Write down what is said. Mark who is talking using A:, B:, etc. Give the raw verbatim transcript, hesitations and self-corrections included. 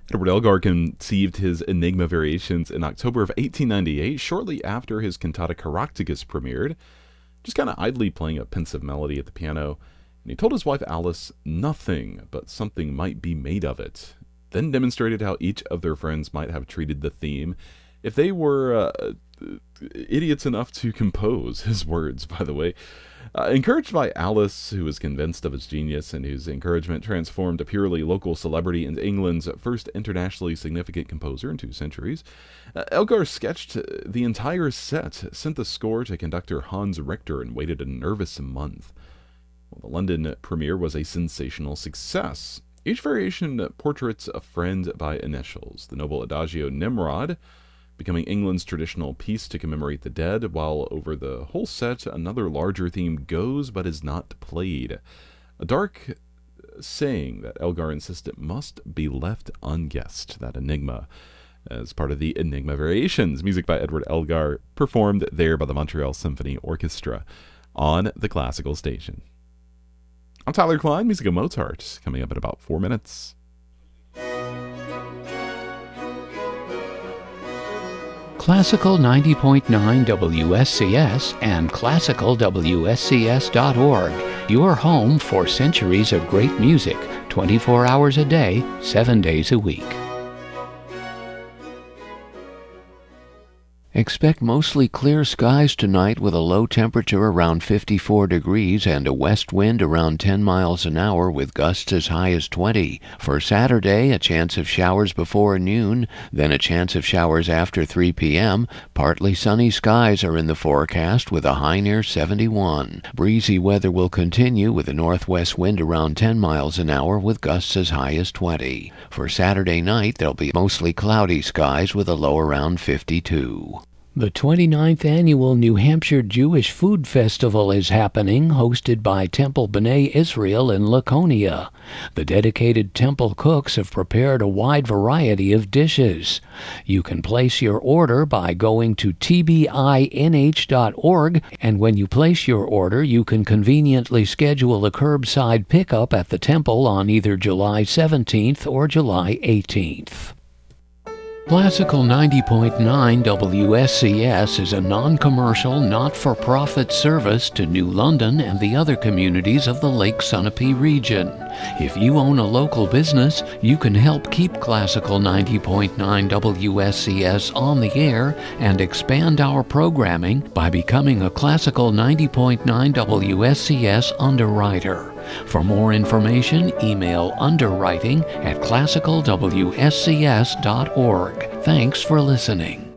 A: Edward Elgar conceived his Enigma Variations in October of eighteen ninety-eight, shortly after his cantata Caractacus premiered, just kind of idly playing a pensive melody at the piano, and he told his wife Alice nothing but something might be made of it, then demonstrated how each of their friends might have treated the theme if they were uh, idiots enough to compose his words, by the way. Uh, encouraged by Alice, who was convinced of his genius and whose encouragement transformed a purely local celebrity into England's first internationally significant composer in two centuries, uh, Elgar sketched the entire set, sent the score to conductor Hans Richter, and waited a nervous month. Well, the London premiere was a sensational success. Each variation portraits a friend by initials, the noble adagio Nimrod becoming England's traditional piece to commemorate the dead, while over the whole set another larger theme goes but is not played. A dark saying that Elgar insisted must be left unguessed, that enigma, as part of the Enigma Variations, music by Edward Elgar, performed there by the Montreal Symphony Orchestra on the Classical Station. I'm Tyler Klein, music of Mozart, coming up in about four minutes.
B: Classical ninety point nine W S C S and classical W S C S dot org, your home for centuries of great music, twenty-four hours a day, seven days a week. Expect mostly clear skies tonight with a low temperature around fifty-four degrees and a west wind around ten miles an hour with gusts as high as twenty. For Saturday, a chance of showers before noon, then a chance of showers after three p.m. Partly sunny skies are in the forecast with a high near seventy-one. Breezy weather will continue with a northwest wind around ten miles an hour with gusts as high as twenty. For Saturday night, there'll be mostly cloudy skies with a low around fifty-two. The twenty-ninth Annual New Hampshire Jewish Food Festival is happening, hosted by Temple B'nai Israel in Laconia. The dedicated temple cooks have prepared a wide variety of dishes. You can place your order by going to T B I N H dot org, and when you place your order, you can conveniently schedule a curbside pickup at the temple on either July seventeenth or July eighteenth. Classical ninety point nine W S C S is a non-commercial, not-for-profit service to New London and the other communities of the Lake Sunapee region. If you own a local business, you can help keep Classical ninety point nine W S C S on the air and expand our programming by becoming a Classical ninety point nine W S C S underwriter. For more information, email underwriting at classical W S C S dot org. Thanks for listening.